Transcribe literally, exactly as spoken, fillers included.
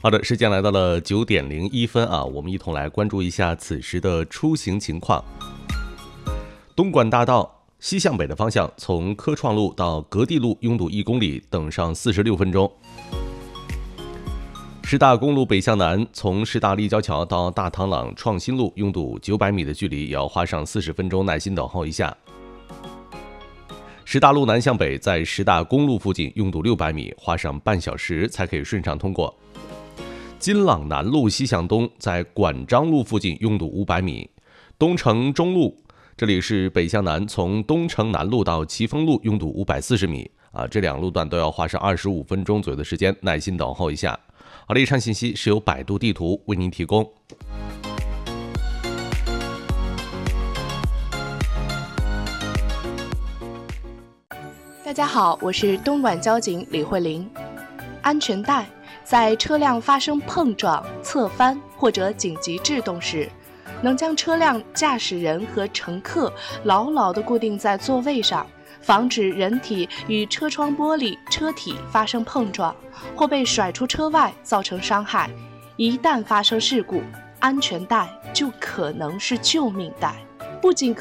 好的，时间来到了九点零一分啊，我们一同来关注一下此时的出行情况。东莞大道西向北的方向，从科创路到格地路拥堵一公里，等上四十六分钟。师大公路北向南，从师大立交桥到大塘朗创新路拥堵九百米的距离，也要花上四十分钟，耐心等候一下。师大路南向北，在师大公路附近拥堵六百米，花上半小时才可以顺畅通过。金朗南路西向东，在管章路附近拥堵五百米。东城中路，这里是北向南，从东城南路到奇峰路拥堵五百四十米啊，这两路段都要花上二十五分钟左右的时间，耐心等候一下。好的，以上信息是由百度地图为您提供。 大家好，我是东莞交警李慧玲。安全带在车辆发生碰撞、侧翻或者紧急制动时，能将车辆驾驶人和乘客牢牢地固定在座位上，防止人体与车窗玻璃、车体发生碰撞或被甩出车外造成伤害。一旦发生事故，安全带就可能是救命带，不仅